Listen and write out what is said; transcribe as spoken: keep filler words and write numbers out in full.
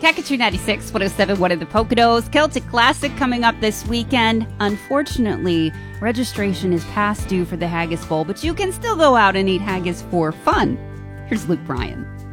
Kakadu ninety-six, one oh seven, one of the Poconos. Celtic Classic coming up this weekend. Unfortunately, registration is past due for the Haggis Bowl, but you can still go out and eat haggis for fun. Here's Luke Bryan.